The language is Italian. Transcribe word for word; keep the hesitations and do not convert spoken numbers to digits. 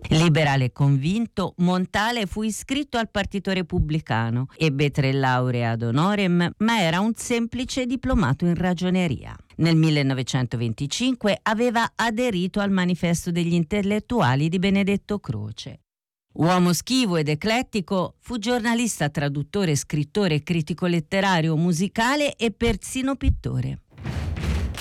Liberale convinto, Montale fu iscritto al Partito Repubblicano, ebbe tre lauree ad honorem, ma era un semplice diplomato in ragioneria. Nel millenovecentoventicinque aveva aderito al Manifesto degli Intellettuali di Benedetto Croce. Uomo schivo ed eclettico, fu giornalista, traduttore, scrittore, critico letterario, musicale e persino pittore.